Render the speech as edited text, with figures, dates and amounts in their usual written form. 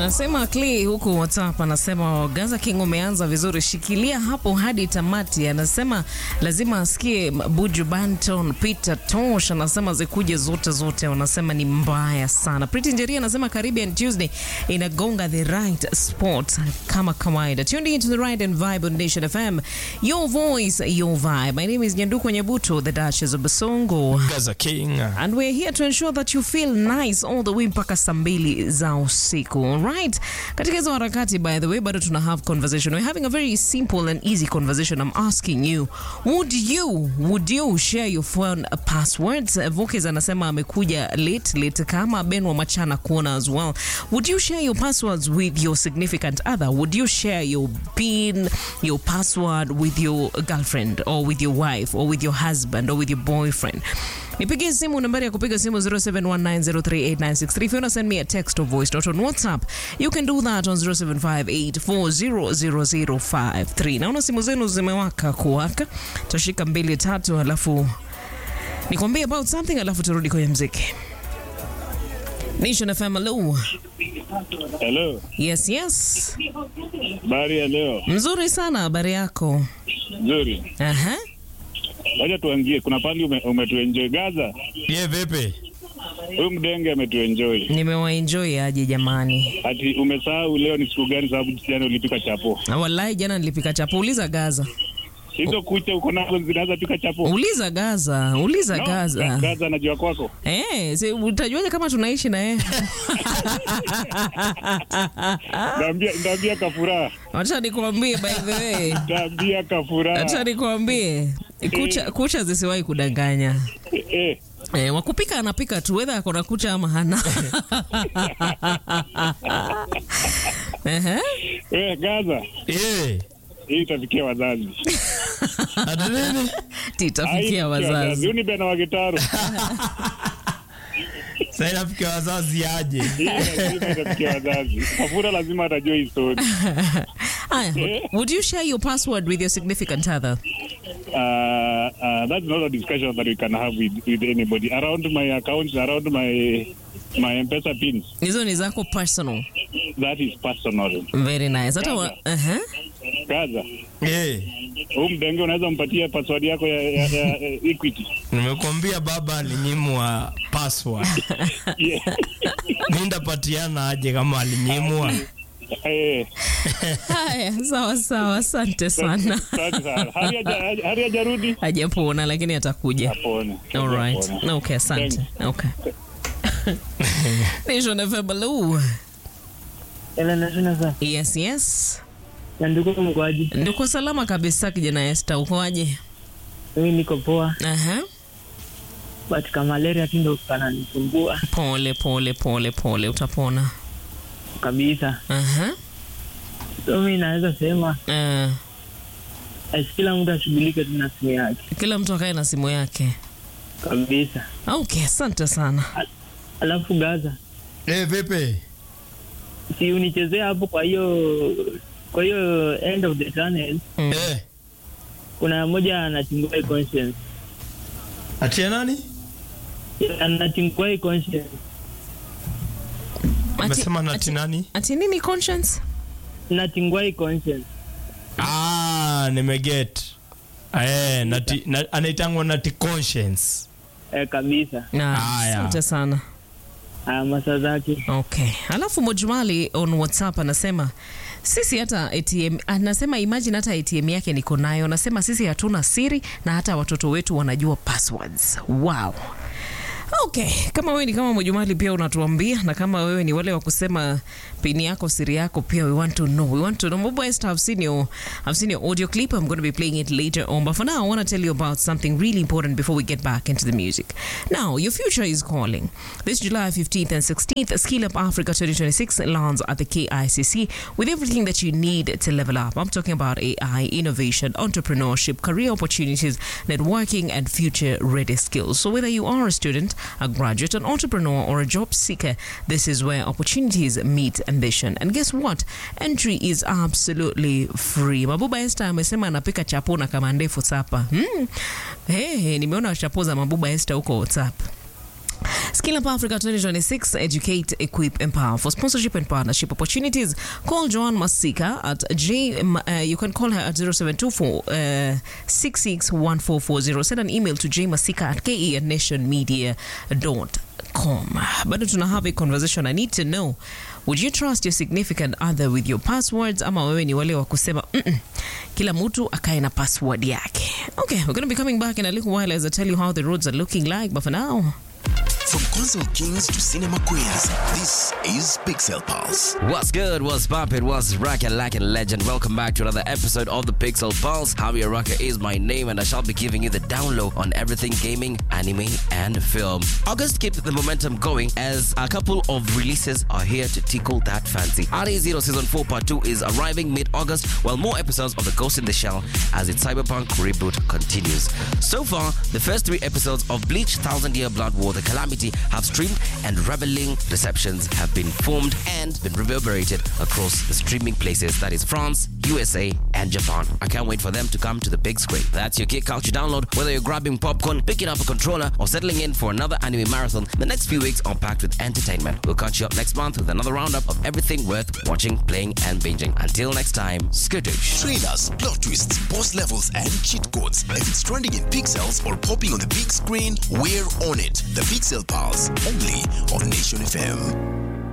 Anasema Clay huku WhatsApp, anasema Gaza King umeanza vizuri, shikilia hapo hadi tamati. Anasema lazima asikie Buju Banton, Peter Tosh, anasema zikuje zote, wanasema ni mbaya sana. Pretty Njeri anasema Caribbean Tuesday inagonga the right spot kama kawaida. Tuned into the right and vibe on Nation FM. Your voice, your vibe. My name is Nyanduko Nyabuto, the Duchess of Basongo. Gaza King. And we're here to ensure that you feel nice all the way mpaka saa 2 za usiku. Right? Katika hizo harakati, by the way, bado tuna have conversation. We're having a very simple and easy conversation. I'm asking you, would you share your phone passwords? Vokes anasema amekuja late kama Ben wa Machana kuona as well. Would you share your passwords with your significant other? Would you share your PIN, your password with your girlfriend or with your wife or with your husband or with your boyfriend? Nipigie simu, nambari ya kupiga simu 0719038963. If you want to send me a text or voice note on WhatsApp, you can do that on 0758400053. Naona simu zenu zimewaka kuwaka. Tashika 2-3 alafu nikwambie about something alafu turudi kwenye muziki. Nation FM, hello. Hello. Yes. Habari ya leo. Mzuri sana, habari yako? Nzuri. Aha. Wacha tuangie, kuna pali umetuenjoy Gaza? Ye vipi? Huyu mdenge ametuenjoy. Nimewaenjoy aje jamani. Ati umesahau leo ni siku gani sababu jana ulipika chapo? Wallahi jana nilipika chapo, uliza Gaza. Hizo kucha uko nazo zinaweza pika chapo? Uliza Gaza. Gaza. Gaza anajua kwako? Utajuaje kama tunaishi na yeye? Ndambia kafuraha. Acha nikwambie by the way. Ndambia kafuraha. Acha nikwambie. Kucha zisiwahi kudanganya. Wakupika anapika tu, whether akona kucha ama hana. Gaza. Hii itafikia wazazi. Adreni? Titafikia wazazi. Uni bena wa gitaru. Sasa inafikia wazazi aje? Itafikia wazazi. Kafura lazima atajua hii story. Would you share your password with your significant other? That's not a discussion that we can have with anybody. Around my accounts, around my M-Pesa pins. Hizo ni zako personal. That is personal. Very nice. Gaza. Mdenge unaweza mpatia password yako ya Equity. Nimekwambia baba alinyimwa password. Nindapatiana aje kama alinyimwa? Haya, sawa, asante sana. Hari hajarudi? Hajapona lakini atakuja. All right. Okay, asante. Okay. Nation FM, hello. Yes. Ndugu mkwaji. Ndugu salama kabisa kijana Esther, uko aje? Mimi niko poa. But kama malaria tindo kananisumbua. Pole, utapona. Kabisa. So mimi naweza sema kila mtu ashughulike na simu yake. Kila mtu akae na simu yake. Kabisa. Okay, asante sana. Alafu Gaza. Vipi? Si unichezea hapo kwa hiyo end of the tunnel. Kuna mmoja anatingua conscience. Atia nani? Anatingua conscience. Umesema nani? Ati nini conscience? Natingua conscience. Nimeget. Anaitangwa nati conscience. Kabisa. Asante sana. Masaa zake. Okay. Alafu Mojumali on WhatsApp anasema sisi hata ATM, anasema imagine hata ATM yake niko nayo, anasema sisi hatuna siri na hata watoto wetu wanajua passwords. Wow. Okay, kama wewe ni kama Mojumali pia unatuambia, na kama wewe ni wale wa kusema pin yako siri yako pia, we want to know. Mobile, I've seen your audio clip. I'm going to be playing it later on, but for now I want to tell you about something really important before we get back into the music. Now, your future is calling. This July 15th and 16th, Skill Up Africa 2026 lands at the KICC with everything that you need to level up. I'm talking about AI, innovation, entrepreneurship, career opportunities, networking, and future-ready skills. So whether you are a student, a graduate, an entrepreneur, or a job seeker, this is where opportunities meet ambition. And guess what? Entry is absolutely free. Mabuba Esther amesema anapika chapo na kama ndefu sapa. Nimeona chapo za Mabuba Esther huko WhatsApp. Skill Up Africa 2026, educate, equip, empower. For sponsorship and partnership opportunities, call Joanne Masika at you can call her at 0724 661440. Send an email to jmasika@ke@nationmedia.com. Bado tuna have a conversation. I need to know, would you trust your significant other with your passwords, ama wewe ni wale wa kusema kila mtu akae na password yake? Okay, we're going to be coming back in a little while as I tell you how the roads are looking like, but for now, from console kings to cinema queens, this is Pixel Pulse. What's good? What's poppin'? What's rockin' like a legend? Welcome back to another episode of the Pixel Pulse. Javi Araka is my name, and I shall be giving you the download on everything gaming, anime, and film. August kept the momentum going as a couple of releases are here to tickle that fancy. RE0 Season 4 Part 2 is arriving mid-August, while more episodes of The Ghost in the Shell as its cyberpunk reboot continues. So far, the first 3 episodes of Bleach: Thousand Year Blood War: The Calamity have streamed, and reveling receptions have been formed and been reverberated across the streaming places, that is France, USA, and Japan. I can't wait for them to come to the big screen. That's your Geek Culture download. Whether you're grabbing popcorn, picking up a controller, or settling in for another anime marathon, the next few weeks are packed with entertainment. We'll catch you up next month with another roundup of everything worth watching, playing, and binging. Until next time, skadoosh. Trailers, plot twists, boss levels, and cheat codes. If it's trending in pixels or popping on the big screen, we're on it. The Pixel Pulse, only on Nation FM.